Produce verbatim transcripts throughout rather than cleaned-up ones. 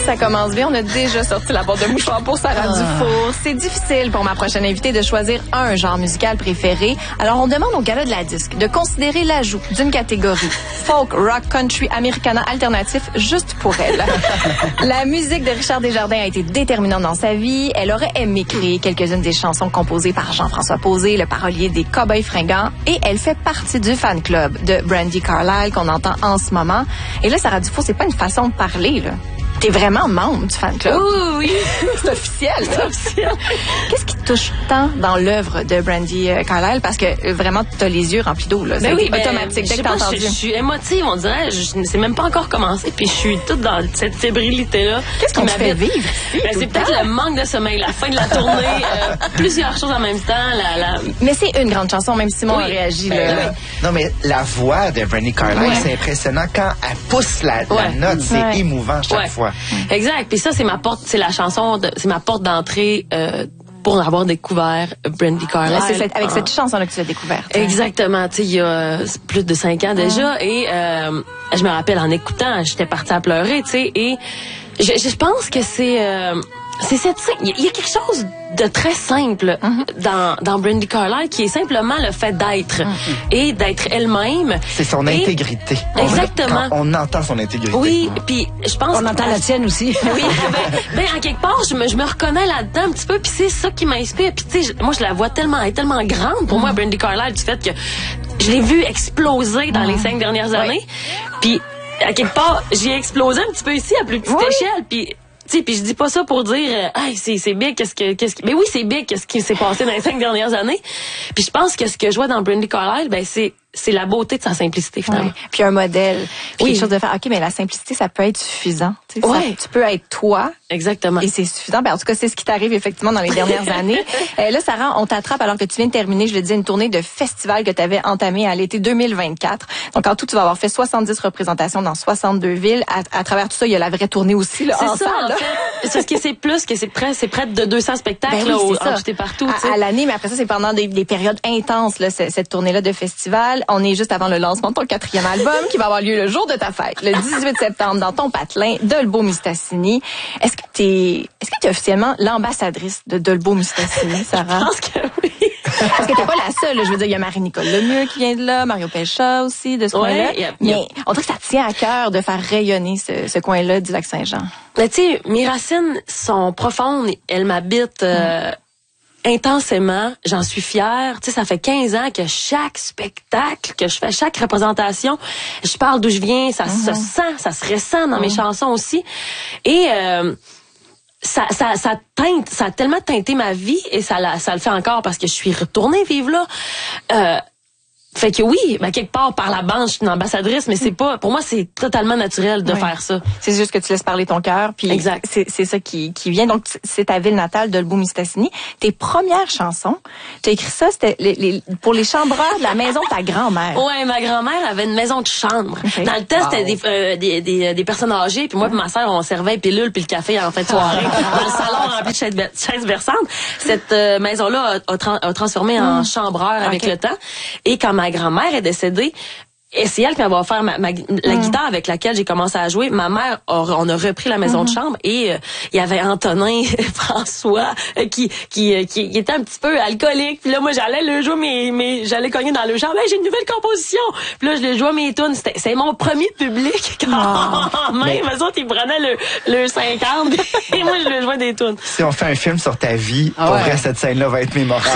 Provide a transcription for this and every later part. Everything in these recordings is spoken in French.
ça commence bien. On a déjà sorti la boîte de mouchoirs pour Sarah ah. Dufour. C'est difficile pour ma prochaine invitée de choisir un genre musical préféré. Alors, on demande au gala de la disque de considérer l'ajout d'une catégorie folk, rock, country, americana, alternatif, juste pour elle. La musique de Richard Desjardins a été déterminante dans sa vie. Elle aurait aimé créer quelques-unes des chansons composées par Jean-François Posé, le parolier des Cowboys fringants. Et elle fait partie du fan club de Brandi Carlile qu'on entend en ce moment. Et là, Sarah Dufour, c'est pas une façon de parler, là. T'es vraiment membre du fan club. Oui, oui. C'est officiel. C'est officiel. Qu'est-ce qui te touche tant dans l'œuvre de Brandi Carlile? Parce que euh, vraiment, t'as les yeux remplis d'eau, là. Ben c'est oui, ben, automatique dès que t'as entendu. Je, je suis émotive, on dirait. Je, je, c'est même pas encore commencé, puis je suis toute dans cette fébrilité-là. Qu'est-ce qu'on te fait vivre? Ben, c'est peut-être le manque de sommeil, la fin de la tournée, euh, plusieurs choses en même temps. La, la... Mais c'est une grande chanson, même Simon oui. a réagi. Ben, là. Oui. Non, mais la voix de Brandi Carlile, ouais. c'est impressionnant. Quand elle pousse la, la ouais. note, c'est ouais. émouvant chaque ouais. fois. Exact. Puis ça, c'est ma porte, c'est la chanson, de, c'est ma porte d'entrée euh, pour avoir découvert Brandi Carlile. Ouais, c'est cette, avec ah. cette chanson-là que tu as découverte. Exactement. Tu sais, il y a plus de cinq ans déjà, ah. et euh, je me rappelle en écoutant, j'étais partie à pleurer, tu sais, et je, je pense que c'est euh, c'est cette il y a quelque chose de très simple mm-hmm. dans dans Brandi Carlile qui est simplement le fait d'être mm-hmm. et d'être elle-même. C'est son et intégrité. Exactement. On, on entend son intégrité. Oui, puis je pense on entend la tienne aussi. Oui, ben, ben en quelque part je me je me reconnais là-dedans un petit peu, puis c'est ça qui m'inspire. Puis tu sais, moi je la vois tellement elle est tellement grande pour mm-hmm. moi Brandi Carlile, du fait que je l'ai vue exploser dans mm-hmm. les cinq dernières années. Puis à quelque part, j'ai explosé un petit peu ici à plus petite oui. échelle, puis puis je dis pas ça pour dire euh, hey, c'est c'est big qu'est-ce que qu'est-ce que mais oui, c'est big qu'est-ce qui s'est passé dans les cinq dernières années. Puis je pense que ce que je vois dans Brandi Carlile, ben c'est c'est la beauté de sa simplicité finalement. Ouais. Puis un modèle, puis oui. quelque chose de faire OK, mais la simplicité ça peut être suffisant, tu sais, ouais. ça, tu peux être toi. Exactement. Et c'est suffisant. Ben, en tout cas, c'est ce qui t'arrive effectivement dans les dernières années. Euh, là, Sarah, on t'attrape alors que tu viens de terminer, je le dis, une tournée de festival que tu avais entamée à l'été deux mille vingt-quatre. Donc, en tout, tu vas avoir fait soixante-dix représentations dans soixante-deux villes. À, à travers tout ça, il y a la vraie tournée aussi, là, c'est en ça, salle, en là. fait. C'est ce que c'est plus, que c'est près, c'est près de deux cents spectacles, ben oui, là, au, ça. en tout et partout, à, à l'année, mais après ça, c'est pendant des, des périodes intenses, là, cette, cette tournée-là de festival. On est juste avant le lancement de ton quatrième album qui va avoir lieu le jour de ta fête, le dix-huit septembre, dans ton patelin, Dolbeau-Mistassini. Est-ce que t'es, est-ce que tu es officiellement l'ambassadrice de Dolbeau-Mistassini, Sarah? Je pense que oui. Parce que t'es pas la seule, là. Je veux dire, il y a Marie-Nicole Lemieux qui vient de là, Mario Pelcha aussi, de ce ouais, coin-là. Yep, mais yep. on dirait que ça tient à cœur de faire rayonner ce, ce coin-là du Lac-Saint-Jean. Mais tu sais, mes racines sont profondes, elles m'habitent euh, mm. intensément, j'en suis fière. Tu sais, ça fait quinze ans que chaque spectacle que je fais, chaque représentation, je parle d'où je viens, ça mm-hmm. se sent, ça se ressent dans mm. mes chansons aussi. Et euh, ça, ça, ça teinte, ça a tellement teinté ma vie, et ça, la, ça le fait encore parce que je suis retournée vivre là. Euh, Fait que oui, ben quelque part par la bande, je suis une ambassadrice, mais c'est pas, pour moi, c'est totalement naturel de oui. faire ça. C'est juste que tu laisses parler ton cœur, puis exact. C'est, c'est ça qui, qui vient. Donc c'est ta ville natale, Dolbeau-Mistassini. Tes premières chansons, t'as écrit ça, c'était les, les, pour les chambreurs de la maison de ta grand-mère. Ouais, ma grand-mère avait une maison de chambre. Okay. Dans le test, wow. c'était des, euh, des, des, des personnes âgées, puis moi et ma sœur, on servait les pilules puis le café en fin de soirée dans le salon rempli de chaises, chaises berçantes. Cette euh, maison-là a, a, tra- a transformé mm. en chambreur avec okay. le temps. Et quand ma grand-mère est décédée, et c'est elle qui m'a offert ma, ma, la mm. guitare avec laquelle j'ai commencé à jouer. Ma mère, a, on a repris la maison mm-hmm. de chambre, et euh, il y avait Antonin François euh, qui, qui, euh, qui qui était un petit peu alcoolique. Puis là, moi, j'allais le jouer mes, mes j'allais cogner dans le chambre. Hey, j'ai une nouvelle composition. Puis là, je le jouais mes tunes. C'était, c'est mon premier public quand oh. même. Mais... eux autres, ils prenaient le, le cinquante et moi, je le jouais des tunes. Si on fait un film sur ta vie, ah ouais. pour vrai, cette scène-là va être mémorable.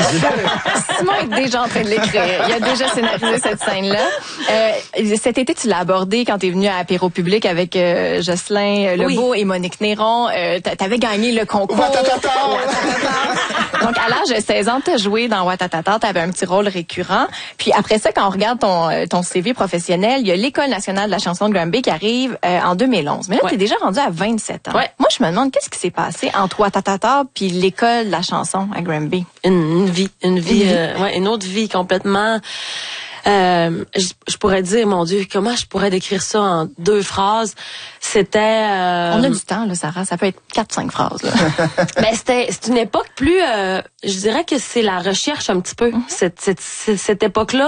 Simon est déjà en train de l'écrire. Il a déjà scénarisé cette scène-là. Euh, cet été, tu l'as abordé quand tu es venu à Apéro Public avec euh, Jocelyn Lebeau oui. et Monique Néron. Euh, t'avais gagné le concours. Watatata. Donc, à l'âge de seize ans, t'as joué dans Watatata. T'avais un petit rôle récurrent. Puis après ça, quand on regarde ton, ton C V professionnel, il y a l'École nationale de la chanson de Granby qui arrive euh, en deux mille onze. Mais là, ouais. t'es déjà rendu à vingt-sept ans. Ouais. Moi, je me demande, qu'est-ce qui s'est passé entre Watatata puis l'École de la chanson à Granby? Une, une vie. Une vie, une, vie. Euh, ouais, une autre vie complètement... Euh, je, je pourrais dire, mon Dieu, comment je pourrais décrire ça en deux phrases? C'était... Euh... On a du temps, là, Sarah. Ça peut être quatre, cinq phrases, là. Ben, c'était, c'est une époque plus... Euh, je dirais que c'est la recherche un petit peu, mm-hmm. cette, cette, cette époque-là.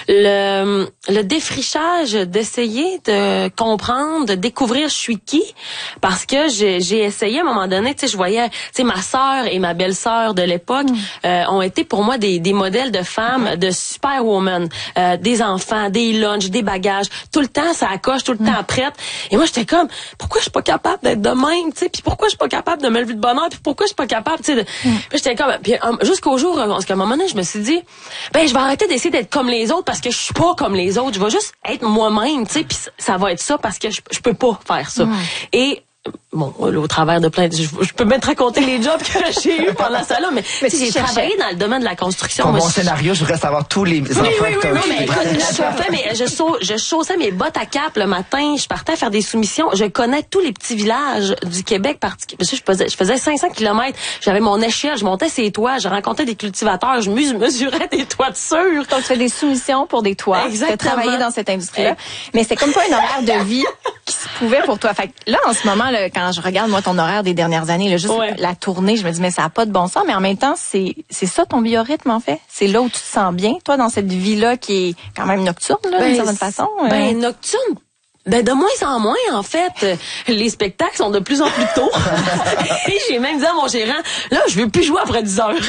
Le, le défrichage, d'essayer de comprendre, de découvrir je suis qui. Parce que j'ai, j'ai essayé à un moment donné, tu sais, je voyais... Tu sais, ma sœur et ma belle-sœur de l'époque mm. euh, ont été pour moi des, des modèles de femmes, mm-hmm. de superwoman. Euh, des enfants, des lunchs, des bagages, tout le temps ça accroche, tout le mm. temps prête. Et moi j'étais comme pourquoi je suis pas capable d'être de même, tu sais, puis pourquoi je suis pas capable de me lever de bonne heure, puis pourquoi je suis pas capable, tu sais, de... mm. puis j'étais comme puis um, jusqu'au jour parce qu'à un moment donné, je me suis dit ben je vais arrêter d'essayer d'être comme les autres parce que je suis pas comme les autres, je vais juste être moi-même, tu sais, puis ça va être ça parce que je, je peux pas faire ça. Mm. Et bon, là, au travers de plein de... Je, je peux même te raconter les jobs que j'ai eu pendant ça là, mais, mais j'ai travaillé dans le domaine de la construction. Pour moi, mon je... scénario, je voudrais savoir tous les oui, enfants oui, que tu as oui, non, mais écoute, je, fait, mais je, sau, je chaussais mes bottes à cap le matin, je partais faire des soumissions. Je connais tous les petits villages du Québec. Parce que je faisais, je faisais cinq cents kilomètres. J'avais mon échelle, je montais ces toits, je rencontrais des cultivateurs, je mesurais des toitures. Donc, tu fais des soumissions pour des toits. Exactement. Tu as travaillé dans cette industrie-là. Mais c'est comme pas un horaire de vie qui se pouvait pour toi. Fait que là, en ce moment, là, quand je regarde, moi, ton horaire des dernières années, là, juste ouais. la tournée, je me dis, mais ça n'a pas de bon sens. Mais en même temps, c'est c'est ça ton biorhythme, en fait. C'est là où tu te sens bien, toi, dans cette vie-là qui est quand même nocturne, là, ben, d'une certaine façon. Ben, euh... nocturne. Ben, de moins en moins, en fait. Les spectacles sont de plus en plus tôt. Et j'ai même dit à mon gérant, là, je veux plus jouer après dix heures.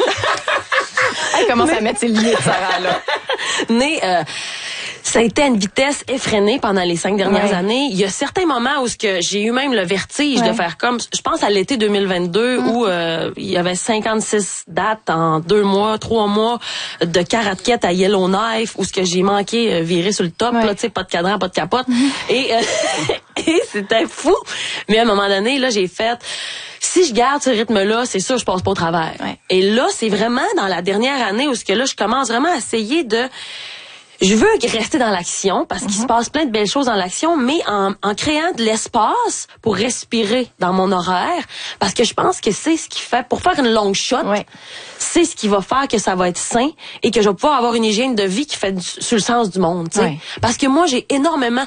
Elle commence mais... à mettre ses limites, Sarah, là. Mais, euh, ça a été à une vitesse effrénée pendant les cinq dernières ouais. années. Il y a certains moments où ce que j'ai eu même le vertige ouais. de faire comme, je pense à l'été deux mille vingt-deux mm. où euh, il y avait cinquante-six dates en deux mois, trois mois de Karatket à Yellowknife où ce que j'ai manqué euh, virer sur le top, ouais. là, tu sais, pas de cadran, pas de capote. Mm. Et, euh, et c'était fou. Mais à un moment donné, là, j'ai fait, si je garde ce rythme-là, c'est sûr, je passe pas au travers. Ouais. Et là, c'est vraiment dans la dernière année où ce que là, je commence vraiment à essayer de je veux rester dans l'action parce qu'il mm-hmm. se passe plein de belles choses dans l'action, mais en, en créant de l'espace pour respirer dans mon horaire, parce que je pense que c'est ce qui fait, pour faire une longue shot, ouais. c'est ce qui va faire que ça va être sain et que je vais pouvoir avoir une hygiène de vie qui fait du, sur le sens du monde. Ouais. Parce que moi, j'ai énormément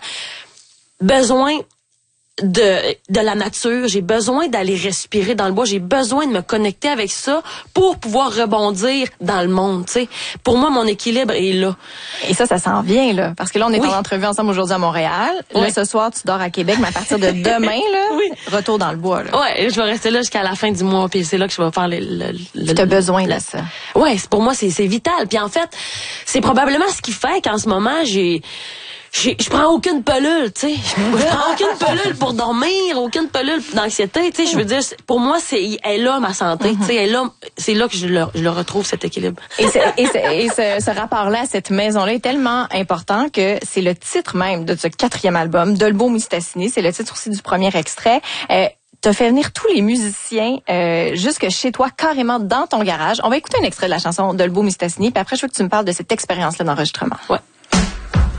besoin de de la nature, j'ai besoin d'aller respirer dans le bois, j'ai besoin de me connecter avec ça pour pouvoir rebondir dans le monde, tu sais. Pour moi, mon équilibre est là. Et ça, ça s'en vient, là. Parce que là, on est oui. en entrevue ensemble aujourd'hui à Montréal. Oui. Là, ce soir, tu dors à Québec, mais à partir de demain, là, oui. retour dans le bois, là. Ouais, je vais rester là jusqu'à la fin du mois, puis c'est là que je vais faire le... le, le tu as besoin de ça. Ouais, pour moi, c'est, c'est vital. Puis en fait, c'est probablement ce qui fait qu'en ce moment, j'ai... Je prends aucune pilule, tu sais. Je prends aucune pilule pour dormir, aucune pilule d'anxiété, tu sais. Je veux dire, pour moi, c'est, elle est là, ma santé, tu sais. Elle est là, c'est là que je le, je le retrouve, cet équilibre. Et, et, et ce, ce rapport-là à cette maison-là est tellement important que c'est le titre même de ce quatrième album, Dolbeau Mistassini. C'est le titre aussi du premier extrait. Euh, T'as fait venir tous les musiciens euh, jusque chez toi, carrément dans ton garage. On va écouter un extrait de la chanson Dolbeau Mistassini, puis après, je veux que tu me parles de cette expérience-là d'enregistrement. Ouais.